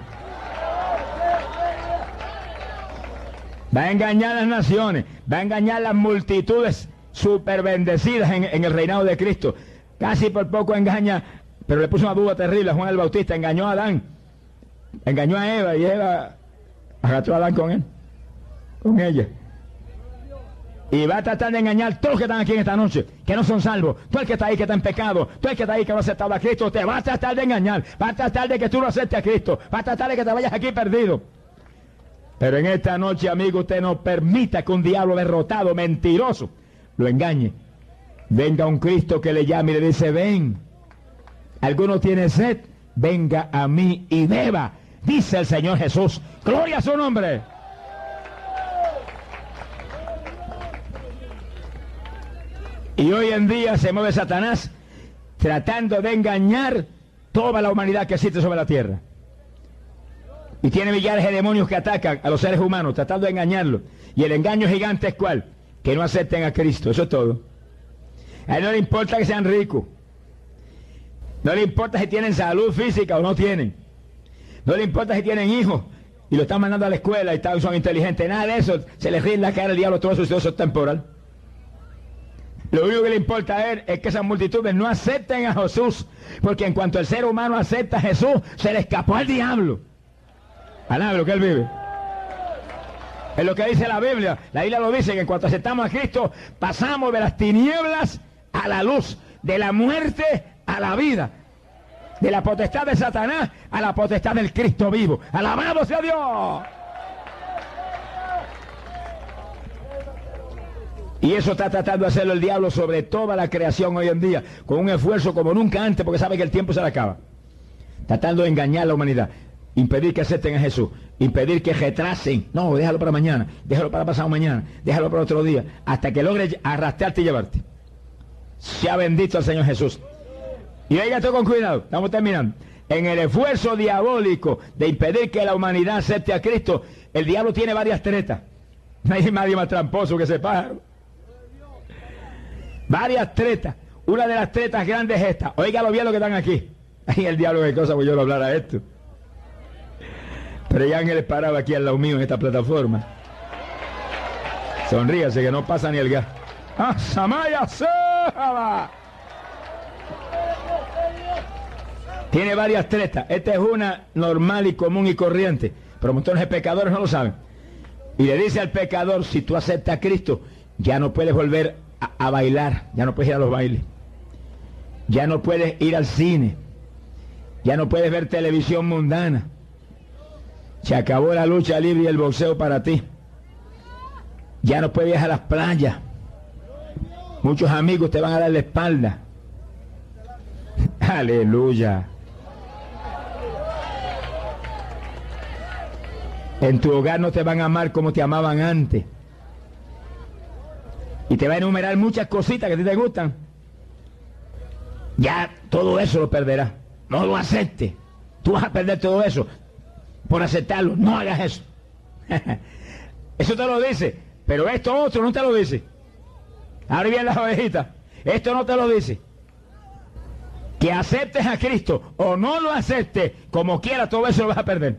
Va a engañar a las naciones, va a engañar a las multitudes super bendecidas en, en el reinado de Cristo. Casi por poco engaña, pero le puso una duda terrible a Juan el Bautista, engañó a Adán, engañó a Eva y Eva agarró a Adán con él, con ella. Y va a tratar de engañar a todos los que están aquí en esta noche, que no son salvos. Tú el que está ahí que está en pecado, tú el que está ahí que no ha aceptado a Cristo, te va a tratar de engañar, va a tratar de que tú no aceptes a Cristo, va a tratar de que te vayas aquí perdido. Pero en esta noche, amigo, usted no permita que un diablo derrotado, mentiroso, lo engañe. Venga un Cristo que le llame y le dice, ven. ¿Alguno tiene sed? Venga a mí y beba, dice el Señor Jesús. ¡Gloria a su nombre! Y hoy en día se mueve Satanás tratando de engañar toda la humanidad que existe sobre la tierra. Y tiene millares de demonios que atacan a los seres humanos, tratando de engañarlos. Y el engaño gigante es ¿cuál? Que no acepten a Cristo, eso es todo. A él no le importa que sean ricos. No le importa si tienen salud física o no tienen. No le importa si tienen hijos y lo están mandando a la escuela y tal, son inteligentes. Nada de eso, se les ríe la cara al diablo, todo eso, eso es temporal. Lo único que le importa a él es que esas multitudes no acepten a Jesús, porque en cuanto el ser humano acepta a Jesús, se le escapó al diablo. Alabe lo que él vive. Es lo que dice la Biblia. La Biblia lo dice, que en cuanto aceptamos a Cristo, pasamos de las tinieblas a la luz, de la muerte a la vida, de la potestad de Satanás a la potestad del Cristo vivo. ¡Alabado sea Dios! Y eso está tratando de hacerlo el diablo sobre toda la creación hoy en día, con un esfuerzo como nunca antes, porque sabe que el tiempo se le acaba. Tratando de engañar a la humanidad. Impedir que acepten a Jesús, impedir que retrasen, no, déjalo para mañana, déjalo para pasado mañana, déjalo para otro día, hasta que logre arrastrarte y llevarte. Sea bendito el Señor Jesús. Y oiga todo con cuidado, estamos terminando. En el esfuerzo diabólico de impedir que la humanidad acepte a Cristo, el diablo tiene varias tretas. No hay nadie más tramposo que ese pájaro. Varias tretas. Una de las tretas grandes es esta. Óigalo bien lo que están aquí. Ay, el diablo, qué cosa voy yo a hablar a esto. Pero hay ángeles parados aquí al lado mío en esta plataforma. Sonríase que no pasa ni el gas. ¡Ah, Samaya Saba! Tiene varias tretas. Esta es una normal y común y corriente, pero montones de pecadores no lo saben. Y le dice al pecador, si tú aceptas a Cristo, ya no puedes volver a, a bailar, ya no puedes ir a los bailes, ya no puedes ir al cine, ya no puedes ver televisión mundana. Se acabó la lucha libre y el boxeo para ti. Ya no puedes viajar a las playas. Muchos amigos te van a dar la espalda. Aleluya. En tu hogar no te van a amar como te amaban antes. Y te va a enumerar muchas cositas que a ti te gustan. Ya todo eso lo perderás. No lo aceptes. Tú vas a perder todo eso por aceptarlo. No hagas eso. Eso te lo dice. Pero esto otro no te lo dice. Ahora bien las ovejitas. Esto no te lo dice. Que aceptes a Cristo o no lo aceptes, como quiera todo eso lo vas a perder.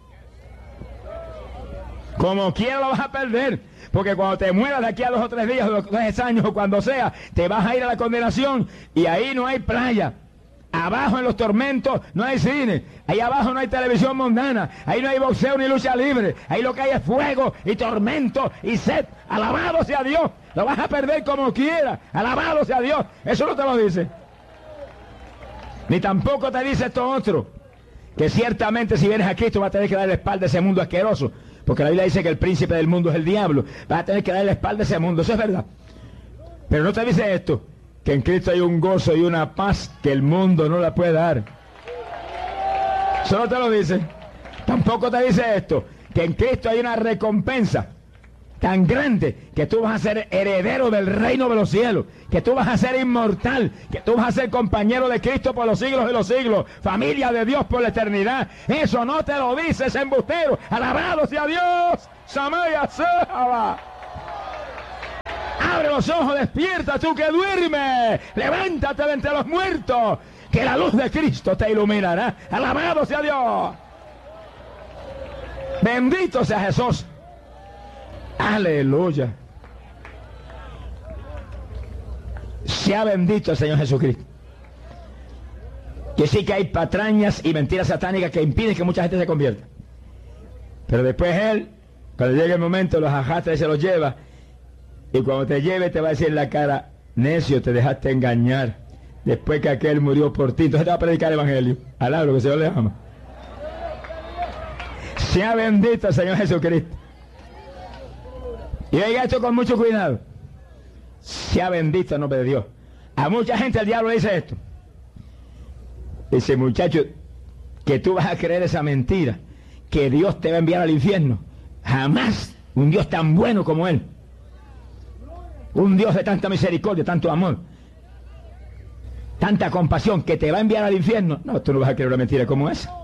Como quiera lo vas a perder. Porque cuando te mueras de aquí a dos o tres días, o tres años, o cuando sea, te vas a ir a la condenación y ahí no hay playa. Abajo en los tormentos no hay cine, ahí abajo no hay televisión mundana, ahí no hay boxeo ni lucha libre, ahí lo que hay es fuego y tormento y sed. Alabado sea Dios, lo vas a perder como quiera, alabado sea Dios. Eso no te lo dice. Ni tampoco te dice esto otro, que ciertamente si vienes a Cristo vas a tener que dar la espalda a ese mundo asqueroso, porque la Biblia dice que el príncipe del mundo es el diablo. Vas a tener que dar la espalda a ese mundo, eso es verdad. Pero no te dice esto, que en Cristo hay un gozo y una paz que el mundo no la puede dar. Eso no te lo dice. Tampoco te dice esto, que en Cristo hay una recompensa tan grande, que tú vas a ser heredero del reino de los cielos, que tú vas a ser inmortal, que tú vas a ser compañero de Cristo por los siglos de los siglos, familia de Dios por la eternidad. Eso no te lo dice ese embustero. Alabado sea Dios. Samaya Saba. Abre los ojos, despierta tú que duermes, levántate de entre los muertos, que la luz de Cristo te iluminará. Alabado sea Dios. Bendito sea Jesús. Aleluya. Sea bendito el Señor Jesucristo. Que sí que hay patrañas y mentiras satánicas que impiden que mucha gente se convierta. Pero después Él, cuando llegue el momento, los arrastra y se los lleva. Y cuando te lleve te va a decir en la cara: necio, te dejaste engañar. Después que aquel murió por ti, entonces te va a predicar el evangelio. Alabro, que el Señor le ama. Sea bendito el Señor Jesucristo. Y oiga esto con mucho cuidado. Sea bendito el nombre de Dios. A mucha gente el diablo le dice esto. Dice: muchacho, que tú vas a creer esa mentira, que Dios te va a enviar al infierno. Jamás un Dios tan bueno como Él. Un Dios de tanta misericordia, tanto amor, tanta compasión, que te va a enviar al infierno. No, tú no vas a creer una mentira como esa.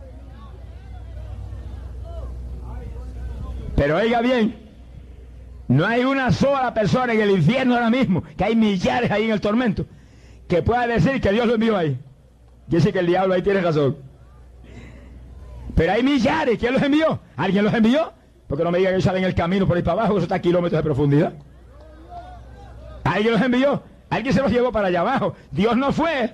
Pero oiga bien, no hay una sola persona en el infierno ahora mismo, que hay millares ahí en el tormento, que pueda decir que Dios lo envió ahí. Dice que el diablo ahí tiene razón. Pero hay millares. ¿Quién los envió? ¿Alguien los envió? Porque no me digan que ellos salen en el camino por ahí para abajo, que eso está a kilómetros de profundidad. ¿Alguien los envió? Alguien se los llevó para allá abajo. Dios no fue.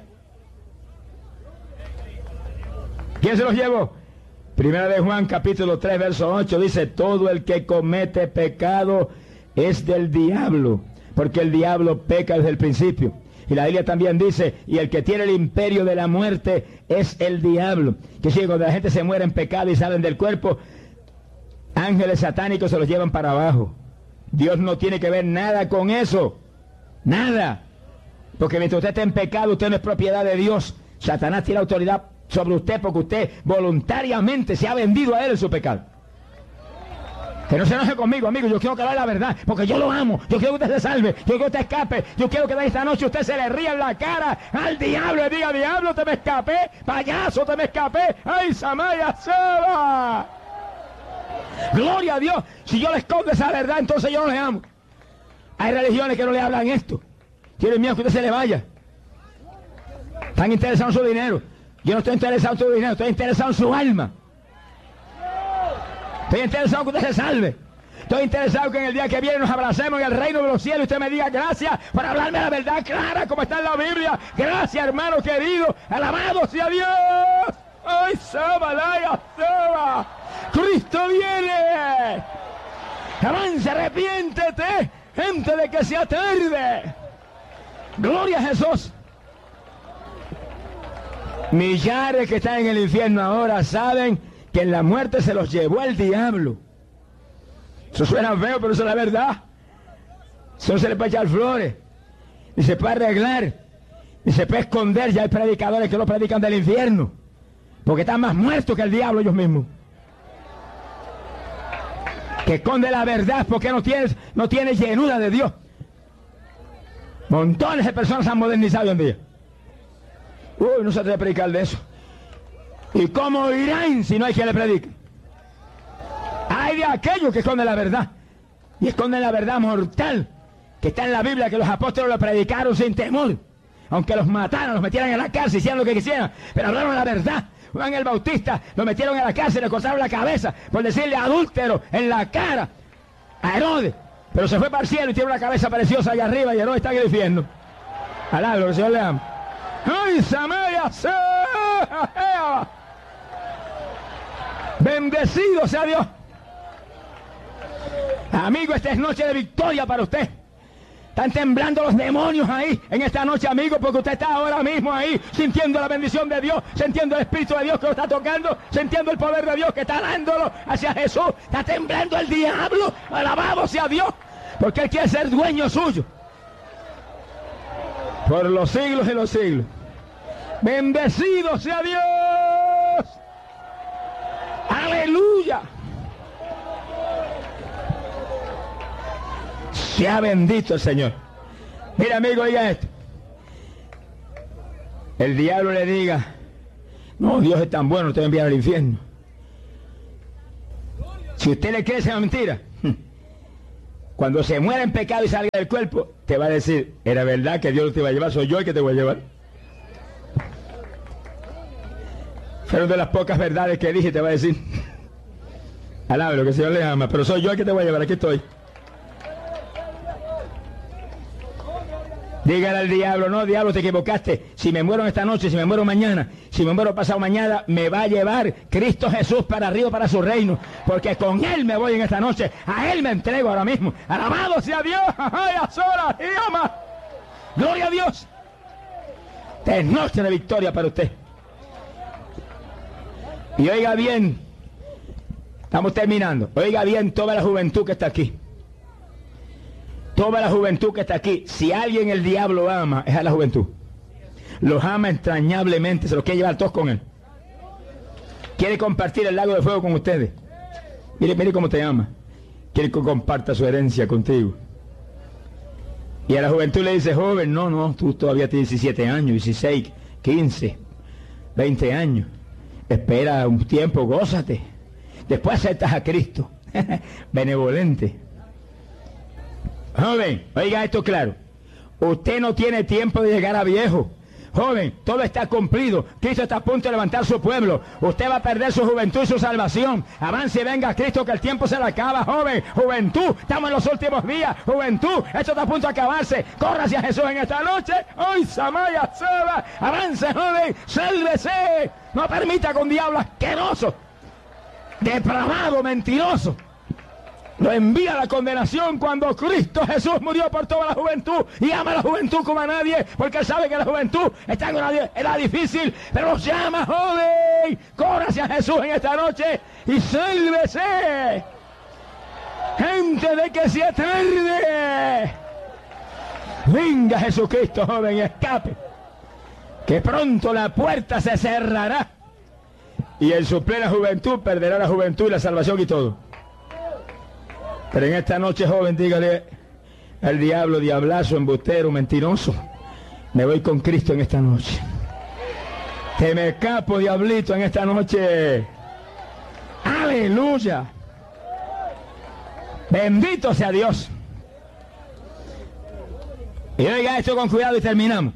¿Quién se los llevó? Primera de Juan, capítulo tres, verso ocho, dice: todo el que comete pecado es del diablo, porque el diablo peca desde el principio. Y la Biblia también dice: y el que tiene el imperio de la muerte es el diablo. Que si cuando la gente se muere en pecado y salen del cuerpo, ángeles satánicos se los llevan para abajo. Dios no tiene que ver nada con eso. Nada. Porque mientras usted esté en pecado, usted no es propiedad de Dios. Satanás tiene autoridad sobre usted porque usted voluntariamente se ha vendido a él en su pecado. Que no se enoje conmigo, amigo. Yo quiero que hable la verdad, porque yo lo amo. Yo quiero que usted se salve. Yo quiero que usted escape. Yo quiero que de esta noche usted se le ría en la cara al diablo y diga: diablo, te me escapé. Payaso, te me escapé. ¡Ay, Samaya Seba! Gloria a Dios. Si yo le escondo esa verdad, entonces yo no le amo. Hay religiones que no le hablan esto. Tienen miedo que usted se le vaya. Están interesados en su dinero. Yo no estoy interesado en su dinero, estoy interesado en su alma. Estoy interesado en que usted se salve. Estoy interesado en que en el día que viene nos abracemos en el reino de los cielos y usted me diga: gracias por hablarme la verdad clara como está en la Biblia. Gracias, hermano querido. Alabado sea Dios. ¡Ay, Sabalaya, Saba! ¡Cristo viene! ¡Avanza, arrepiéntete, gente de que sea tarde! ¡Gloria a Jesús! Millares que están en el infierno ahora saben que en la muerte se los llevó el diablo. Eso suena feo, pero eso es la verdad. Eso no se le puede echar flores, ni se puede arreglar, ni se puede esconder. Ya hay predicadores que lo predican del infierno, porque están más muertos que el diablo ellos mismos. Que esconde la verdad porque no tiene, no tiene llenura de Dios. Montones de personas se han modernizado hoy en día. Uy, no se debe predicar de eso. ¿Y cómo irán si no hay quien le predique? Hay de aquellos que esconden la verdad. Y esconden la verdad mortal que está en la Biblia, que los apóstoles lo predicaron sin temor. Aunque los mataran, los metieran en la cárcel, hicieran lo que quisieran, pero hablaron la verdad. Juan el Bautista lo metieron en la cárcel, le cortaron la cabeza por decirle adúltero en la cara a Herodes. Pero se fue para el cielo y tiene una cabeza preciosa allá arriba y Herodes está en el infierno. Alablo, que el Señor le ama. ¡Ay, Samaya! Bendecido sea Dios. Amigo, esta es noche de victoria para usted. Están temblando los demonios ahí en esta noche, amigo, porque usted está ahora mismo ahí sintiendo la bendición de Dios, sintiendo el Espíritu de Dios que lo está tocando, sintiendo el poder de Dios que está dándolo hacia Jesús. Está temblando el diablo. Alabado sea Dios, porque Él quiere ser dueño suyo por los siglos y los siglos. Bendecido sea Dios. Aleluya. Sea bendito el Señor. Mira, amigo, oiga esto. El diablo le diga, no, Dios es tan bueno, te va a enviar al infierno. Si usted le cree esa mentira, cuando se muera en pecado y salga del cuerpo, te va a decir, era verdad que Dios te iba a llevar, soy yo el que te voy a llevar. Fueron de las pocas verdades que dije, te va a decir, alabe lo que el Señor le ama, pero soy yo el que te voy a llevar, aquí estoy. Dígale al diablo, no, diablo, te equivocaste. Si me muero esta noche, si me muero mañana, si me muero pasado mañana, me va a llevar Cristo Jesús para arriba, para su reino. Porque con Él me voy en esta noche. A Él me entrego ahora mismo. Alabado sea Dios. ¡Ay, a solas! ¡Y ama! ¡Gloria a Dios! Es noche de victoria para usted. Y oiga bien, estamos terminando. Oiga bien toda la juventud que está aquí. Toda la juventud que está aquí, si alguien el diablo ama, es a la juventud. Los ama entrañablemente, se los quiere llevar todos con él. Quiere compartir el lago de fuego con ustedes. Mire, mire cómo te ama. Quiere que comparta su herencia contigo. Y a la juventud le dice, joven, no, no, tú todavía tienes diecisiete años, dieciséis, quince, veinte años. Espera un tiempo, gózate. Después aceptas a Cristo. Benevolente. Joven, oiga esto claro. Usted no tiene tiempo de llegar a viejo. Joven, todo está cumplido. Cristo está a punto de levantar su pueblo. Usted va a perder su juventud y su salvación. Avance y venga Cristo, que el tiempo se le acaba, joven. Juventud, estamos en los últimos días. Juventud, esto está a punto de acabarse. Corra hacia Jesús en esta noche. ¡Ay, Samaya Saba! Avance, joven, sálvese. No permita que un diablo asqueroso, depravado, mentiroso, lo envía a la condenación cuando Cristo Jesús murió por toda la juventud y ama a la juventud como a nadie, porque él sabe que la juventud está en una edad difícil, pero los llama, joven, corra hacia Jesús en esta noche y sálvese. Gente de que se tarde, venga Jesucristo, joven, y escape, que pronto la puerta se cerrará y en su plena juventud perderá la juventud y la salvación y todo. Pero en esta noche, joven, dígale al diablo, diablazo, embustero, mentiroso, me voy con Cristo en esta noche. Te me escapo, diablito, en esta noche. Aleluya. Bendito sea Dios. Y oiga esto con cuidado y terminamos.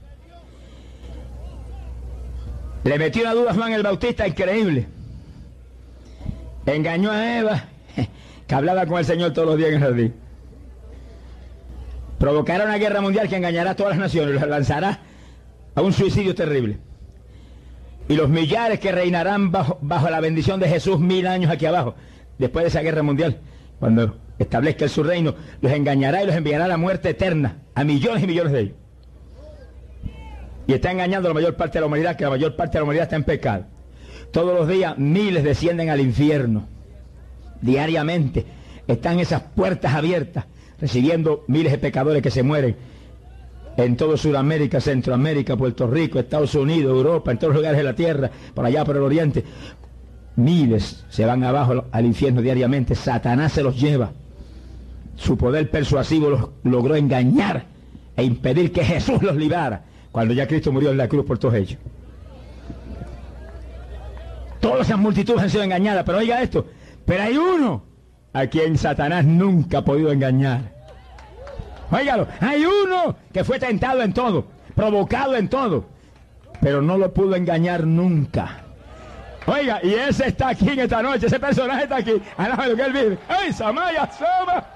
Le metió una duda a Juan el Bautista increíble. Engañó a Eva, que hablaba con el Señor todos los días en el jardín. Provocará una guerra mundial que engañará a todas las naciones, los lanzará a un suicidio terrible. Y los millares que reinarán bajo, bajo la bendición de Jesús mil años aquí abajo, después de esa guerra mundial, cuando establezca su reino, los engañará y los enviará a la muerte eterna, a millones y millones de ellos. Y está engañando a la mayor parte de la humanidad, que la mayor parte de la humanidad está en pecado. Todos los días miles descienden al infierno. Diariamente están esas puertas abiertas, recibiendo miles de pecadores que se mueren en todo Sudamérica, Centroamérica, Puerto Rico, Estados Unidos, Europa, en todos los lugares de la tierra, por allá por el oriente. Miles se van abajo al infierno diariamente. Satanás se los lleva. Su poder persuasivo los logró engañar e impedir que Jesús los librara, cuando ya Cristo murió en la cruz por todos ellos. Todas esas multitudes han sido engañadas, pero oiga esto, pero hay uno a quien Satanás nunca ha podido engañar. Óigalo, hay uno que fue tentado en todo, provocado en todo, pero no lo pudo engañar nunca. Oiga, y ese está aquí en esta noche, ese personaje está aquí, alaba lo que él vive. ¡Ay, Samaya, Sama!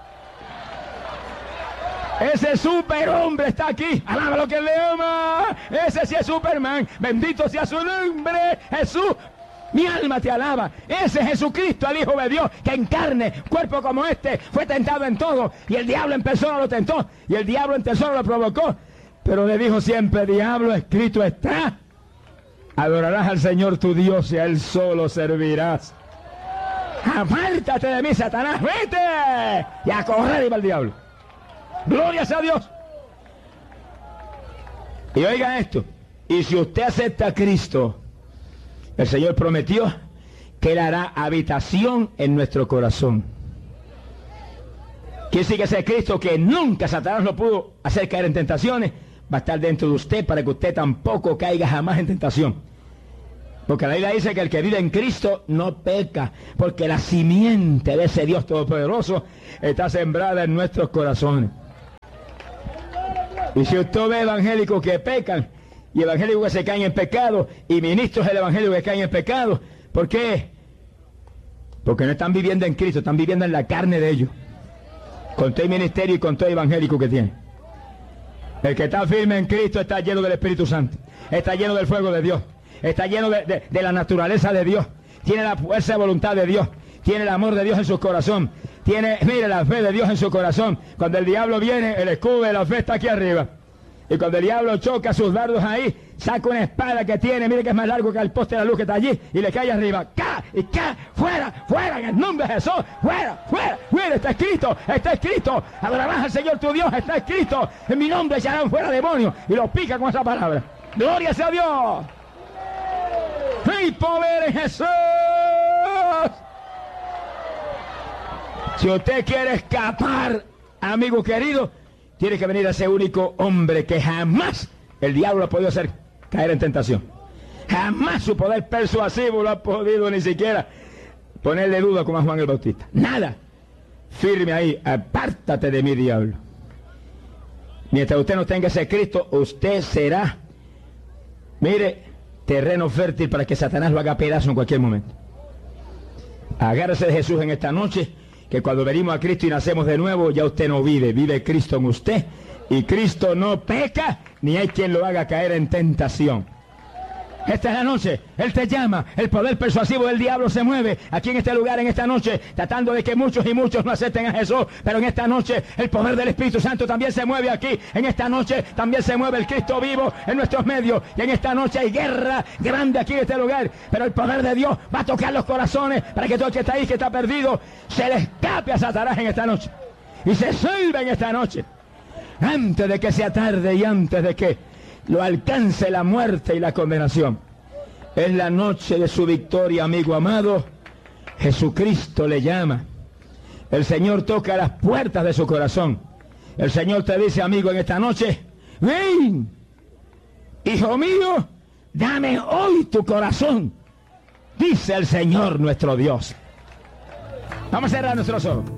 Ese superhombre está aquí, alaba lo que él le ama. Ese sí es Superman, bendito sea su nombre, Jesús. Mi alma te alaba. Ese Jesucristo, el Hijo de Dios, que en carne, cuerpo como este, fue tentado en todo. Y el diablo en persona lo tentó. Y el diablo en persona lo provocó. Pero le dijo siempre, diablo, escrito está. Adorarás al Señor tu Dios y a Él solo servirás. Apártate de mí, Satanás, vete. Y a correr iba el diablo. Gloria sea a Dios. Y oiga esto. Y si usted acepta a Cristo, el Señor prometió que Él hará habitación en nuestro corazón. Quiere decir que ese Cristo que nunca Satanás lo pudo hacer caer en tentaciones, va a estar dentro de usted para que usted tampoco caiga jamás en tentación. Porque la Biblia dice que el que vive en Cristo no peca, porque la simiente de ese Dios Todopoderoso está sembrada en nuestros corazones. Y si usted ve evangélicos que pecan, y evangélicos que se caen en pecado, y ministros del evangelio que caen en pecado, ¿por qué? Porque no están viviendo en Cristo, están viviendo en la carne de ellos, con todo el ministerio y con todo el evangélico que tiene. El que está firme en Cristo está lleno del Espíritu Santo, está lleno del fuego de Dios, está lleno de, de, de la naturaleza de Dios, tiene la fuerza de voluntad de Dios, tiene el amor de Dios en su corazón, tiene, mire, la fe de Dios en su corazón. Cuando el diablo viene, el escudo de la fe está aquí arriba. Y cuando el diablo choca sus dardos ahí, saca una espada que tiene, mire que es más largo que el poste de la luz que está allí, y le cae arriba. ¡Ca! Y ¡ca! ¡Fuera! ¡Fuera! En el nombre de Jesús. ¡Fuera! ¡Fuera! ¡Fuera! Está escrito. Está escrito. Adorarás al Señor tu Dios. Está escrito. En mi nombre echarán fuera demonios. Y lo pica con esa palabra. ¡Gloria sea a Dios! ¡Hay poder en Jesús! Si usted quiere escapar, amigo querido, tiene que venir a ese único hombre que jamás el diablo ha podido hacer caer en tentación. Jamás su poder persuasivo lo ha podido ni siquiera ponerle duda como a Juan el Bautista. Nada. Firme ahí. Apártate de mí, diablo. Mientras usted no tenga ese Cristo, usted será, mire, terreno fértil para que Satanás lo haga pedazo en cualquier momento. Agárrese de Jesús en esta noche, que cuando venimos a Cristo y nacemos de nuevo, ya usted no vive, vive Cristo en usted, y Cristo no peca, ni hay quien lo haga caer en tentación. Esta es la noche, Él te llama, el poder persuasivo del diablo se mueve aquí en este lugar, en esta noche, tratando de que muchos y muchos no acepten a Jesús, pero en esta noche el poder del Espíritu Santo también se mueve aquí, en esta noche también se mueve el Cristo vivo en nuestros medios, y en esta noche hay guerra grande aquí en este lugar, pero el poder de Dios va a tocar los corazones para que todo el que está ahí, que está perdido, se le escape a Satanás en esta noche, y se salve en esta noche, antes de que sea tarde y antes de que lo alcance la muerte y la condenación. Es la noche de su victoria, amigo amado. Jesucristo le llama. El Señor toca las puertas de su corazón. El Señor te dice, amigo, en esta noche, ven, hijo mío, dame hoy tu corazón, dice el Señor nuestro Dios. Vamos a cerrar nuestros ojos.